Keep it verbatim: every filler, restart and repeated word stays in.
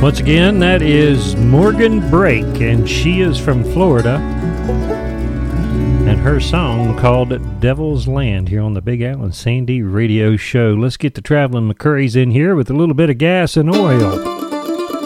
Once again, that is Morgan Brake, and she is from Florida. And her song called Devil's Land here on the Big Al and Sandy Radio Show. Let's get the Traveling McCurries in here with a little bit of gas and oil.